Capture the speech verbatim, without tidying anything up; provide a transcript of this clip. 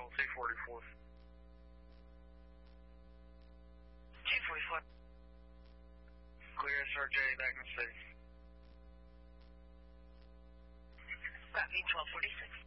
on two forty-four. two forty-four. Clear S R J back in the city. Route me twelve forty-six.